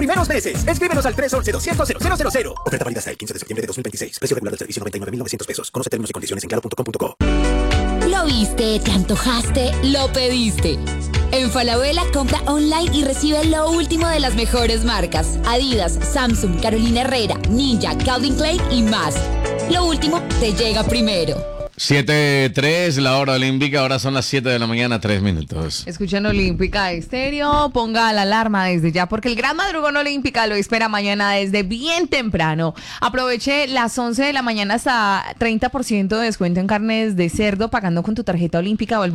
Primeros meses. Escríbenos al 311-200-0000. Oferta válida hasta el 15 de septiembre de 2026. Precio regular del servicio, 99.900 pesos. Conoce términos y condiciones en claro.com.co. Lo viste, te antojaste, lo pediste. En Falabella compra online y recibe lo último de las mejores marcas. Adidas, Samsung, Carolina Herrera, Ninja, Calvin Klein y más. Lo último te llega primero. 7:03, la hora olímpica, ahora son las 7 de la mañana, 3 minutos. Escuchen Olímpica Estéreo, ponga la alarma desde ya, porque el gran madrugón Olímpica lo espera mañana desde bien temprano. Aproveche las 11 de la mañana hasta 30% de descuento en carnes de cerdo pagando con tu tarjeta olímpica, o el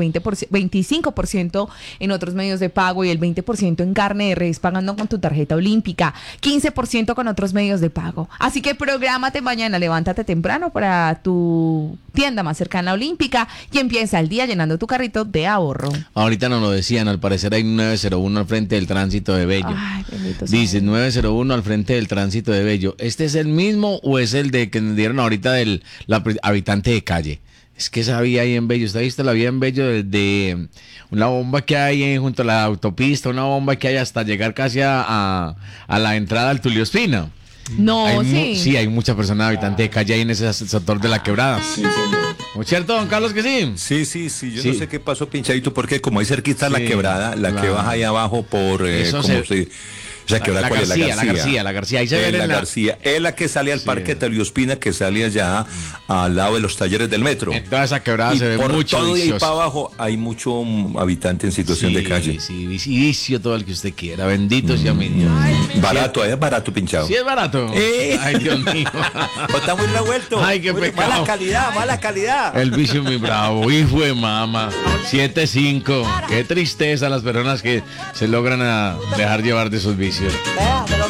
25% en otros medios de pago, y el 20% en carne de res pagando con tu tarjeta olímpica, 15% con otros medios de pago. Así que prográmate mañana, levántate temprano para tu tienda más cercana a Olímpica y empieza el día llenando tu carrito de ahorro. Ahorita nos lo decían, al parecer hay un 901 al frente del tránsito de Bello. Ay, bendito Dice sea. 901 al frente del tránsito de Bello. ¿Este es el mismo o es el de que nos dieron ahorita del habitante de calle? Es que esa vía ahí en Bello, ¿usted ha visto la vía en Bello de una bomba que hay junto a la autopista, una bomba que hay hasta llegar casi a la entrada al Tulio Espina? No, Sí, hay muchas personas habitantes de calle ahí en ese sector de la quebrada. Sí, señor. ¿No es cierto, don Carlos, que sí? Sí, yo Sí. no sé qué pasó, pinchadito, porque como ahí cerquita la Sí, quebrada, la que claro. baja ahí abajo por, Eso ¿cómo se- se...? O sea, ¿quebrada cuál es? La García. Ahí se ve La en García. Es la que sale al Sí. Parque Teliospina, que sale allá al lado de los talleres del metro. En toda esa quebrada Y se ve por mucho todo y ahí vicioso. para abajo hay mucho habitante en situación de calle. Sí, vicio todo el que usted quiera. Bendito sea mi Dios. Barato, es barato, pinchado. Sí es barato. Ay, Dios mío. Está muy revuelto. Ay, qué pecado. Mala calidad. El vicio muy bravo. Hijo de mama. 7-5. Qué tristeza las personas que se logran dejar llevar de sus vicios.